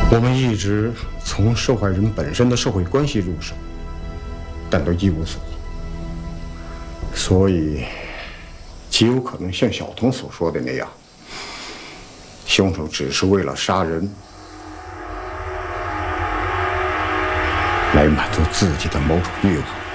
我们一直从受害人本身的社会关系入手，但都一无所获，所以极有可能像小童所说的那样，凶手只是为了杀人，来满足自己的某种欲望。